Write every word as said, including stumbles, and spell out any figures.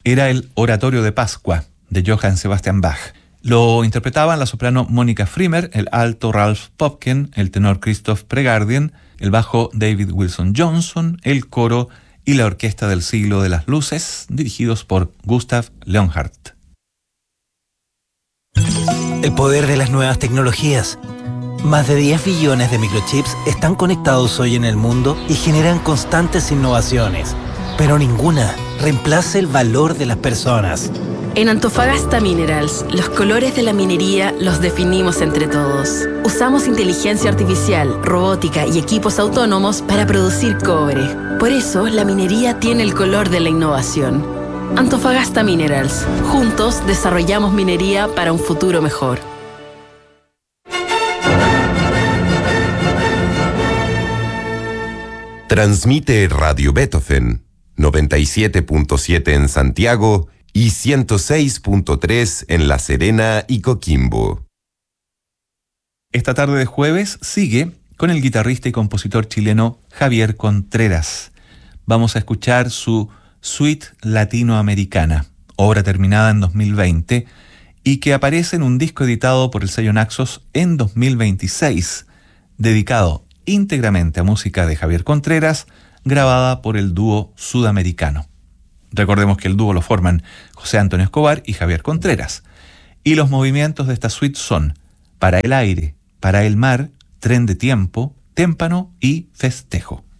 era el Oratorio de Pascua de Johann Sebastian Bach. Lo interpretaban la soprano Mónica Frimer, el alto Ralph Popken, el tenor Christoph Pregardien, el bajo David Wilson Johnson, el coro y la orquesta del Siglo de las Luces, dirigidos por Gustav Leonhardt. El poder de las nuevas tecnologías. Más de diez billones de microchips están conectados hoy en el mundo y generan constantes innovaciones, pero ninguna reemplaza el valor de las personas. En Antofagasta Minerals, los colores de la minería los definimos entre todos. Usamos inteligencia artificial, robótica y equipos autónomos para producir cobre. Por eso, la minería tiene el color de la innovación. Antofagasta Minerals. Juntos desarrollamos minería para un futuro mejor. Transmite Radio Beethoven, noventa y siete punto siete en Santiago y ciento seis punto tres en La Serena y Coquimbo. Esta tarde de jueves sigue con el guitarrista y compositor chileno Javier Contreras. Vamos a escuchar su Suite Latinoamericana, obra terminada en dos mil veinte y que aparece en un disco editado por el sello Naxos en dos mil veintiséis, dedicado íntegramente a música de Javier Contreras, grabada por el dúo sudamericano. Recordemos que el dúo lo forman José Antonio Escobar y Javier Contreras. Y los movimientos de esta suite son Para el aire, Para el mar, Tren de tiempo, Témpano y Festejo.